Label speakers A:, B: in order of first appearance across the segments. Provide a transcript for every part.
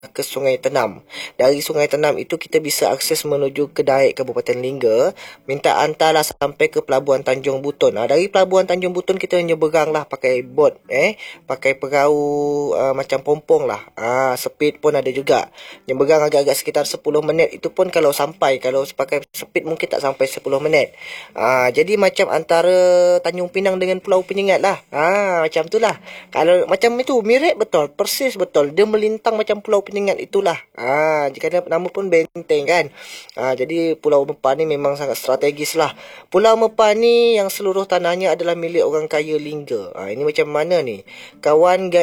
A: ke Sungai Tenam. Dari Sungai Tenam itu kita bisa akses menuju ke Daik Kabupaten Lingga. Minta hantarlah sampai ke Pelabuhan Tanjung Butun. Dari Pelabuhan Tanjung Butun kita nyeberang lah pakai bot, pakai perahu macam pompong lah. Speed pun ada juga. Nyeberang agak-agak sekitar 10 menit. Itu pun kalau sampai. Kalau pakai speed mungkin tak sampai 10 menit. Jadi macam antara Tanjung Pinang dengan Pulau Penyengat lah. Macam tu lah. Kalau macam itu mirip betul, persis betul. Dia melintang macam Pulau Penyengat itulah. Jika nama pun benteng kan. Jadi Pulau Mepah ni memang sangat strategis lah. Pulau Mepah ni yang seluruh tanahnya adalah milik orang kaya Lingga. Ini macam mana ni? Kawan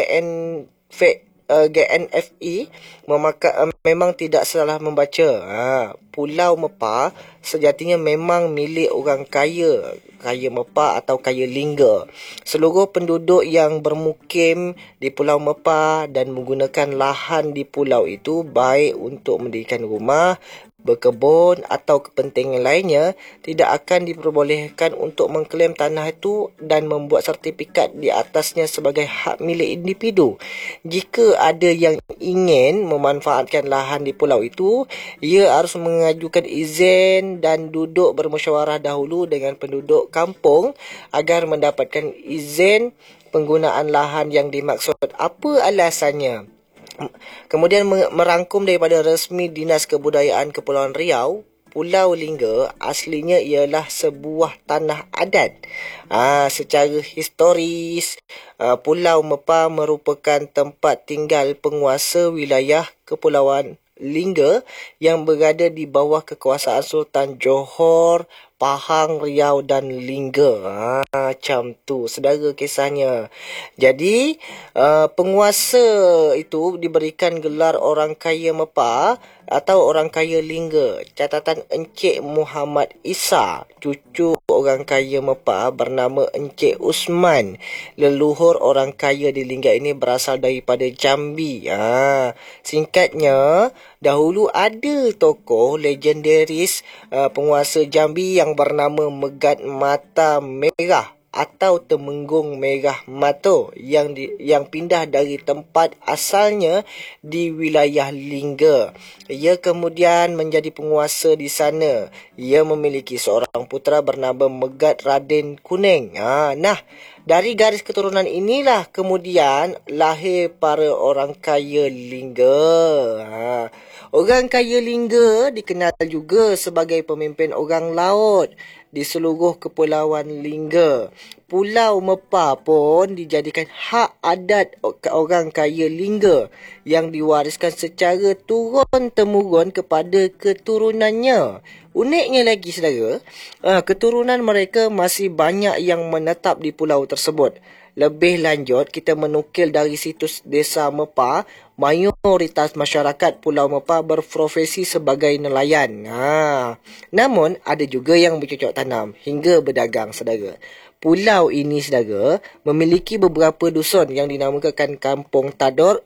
A: GNFE memang tidak salah membaca. Pulau Mepah sejatinya memang milik orang kaya Mepah atau kaya Lingga. Seluruh penduduk yang bermukim di Pulau Mepah dan menggunakan lahan di pulau itu baik untuk mendirikan rumah, berkebun atau kepentingan lainnya tidak akan diperbolehkan untuk mengklaim tanah itu dan membuat sertifikat di atasnya sebagai hak milik individu. Jika ada yang ingin memanfaatkan lahan di pulau itu, ia harus mengajukan izin dan duduk bermusyawarah dahulu dengan penduduk kampung agar mendapatkan izin penggunaan lahan yang dimaksud. Apa alasannya? Kemudian merangkum daripada resmi Dinas Kebudayaan Kepulauan Riau, Pulau Lingga aslinya ialah sebuah tanah adat. Secara historis, Pulau Mepah merupakan tempat tinggal penguasa wilayah Kepulauan Lingga yang berada di bawah kekuasaan Sultan Johor, Pahang, Riau dan Lingga. Macam tu saudara kisahnya. Jadi penguasa itu diberikan gelar orang kaya Mepah atau orang kaya Lingga. Catatan Encik Muhammad Isa, cucu orang kaya Mepah bernama Encik Usman. Leluhur orang kaya di Lingga ini berasal daripada Jambi. Singkatnya, dahulu ada tokoh legendaris penguasa Jambi yang bernama Megat Mata Merah atau Temenggung Merah Mata yang pindah dari tempat asalnya di wilayah Lingga. Ia kemudian menjadi penguasa di sana. Ia memiliki seorang putera bernama Megat Raden Kuning. Dari garis keturunan inilah kemudian lahir para orang kaya Lingga. Orang kaya Lingga dikenal juga sebagai pemimpin orang laut di seluruh Kepulauan Lingga. Pulau Mepah pun dijadikan hak adat orang kaya Lingga yang diwariskan secara turun-temurun kepada keturunannya. Uniknya lagi saudara, keturunan mereka masih banyak yang menetap di pulau tersebut. Lebih lanjut, kita menukil dari situs Desa Mepah, mayoritas masyarakat Pulau Mepah berprofesi sebagai nelayan. Namun, ada juga yang bercocok tanam hingga berdagang, saudara. Pulau ini, saudara, memiliki beberapa dusun yang dinamakan Kampung Kador,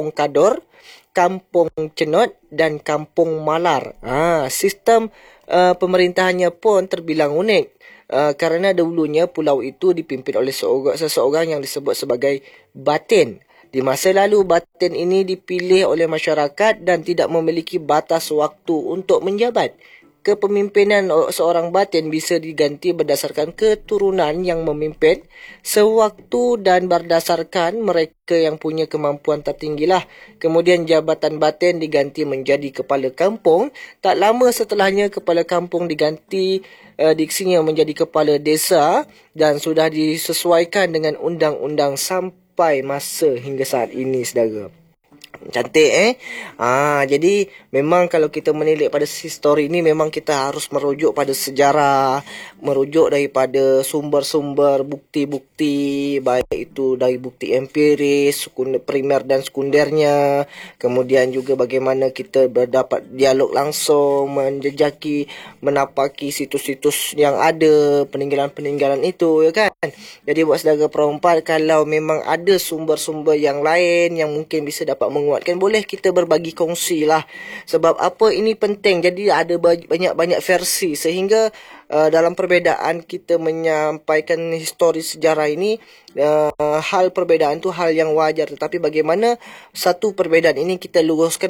A: Kampung Cenut dan Kampung Malar. Sistem pemerintahannya pun terbilang unik. Kerana dahulunya pulau itu dipimpin oleh seseorang yang disebut sebagai Batin. Di masa lalu, Batin ini dipilih oleh masyarakat dan tidak memiliki batas waktu untuk menjabat. Kepemimpinan seorang Batin bisa diganti berdasarkan keturunan yang memimpin sewaktu dan berdasarkan mereka yang punya kemampuan tertinggilah. Kemudian jabatan Batin diganti menjadi kepala kampung. Tak lama setelahnya kepala kampung diganti diksinya menjadi kepala desa dan sudah disesuaikan dengan undang-undang sampai masa hingga saat ini, saudara. Cantik jadi memang kalau kita menilik pada histori ini, memang kita harus merujuk pada sejarah, merujuk daripada sumber-sumber bukti-bukti, baik itu dari bukti empiris, primer dan sekundernya. Kemudian juga bagaimana kita berdapat dialog langsung, menjejaki, menapaki situs-situs yang ada, peninggalan-peninggalan itu, ya kan. Jadi buat saudara perempuan, kalau memang ada sumber-sumber yang lain yang mungkin bisa dapat menguatkan selamatkan. Boleh kita berbagi kongsi lah. Sebab apa ini penting. Jadi ada banyak-banyak versi. Sehingga dalam perbezaan kita menyampaikan histori sejarah ini, hal perbezaan tu hal yang wajar. Tetapi bagaimana satu perbezaan ini kita luruskan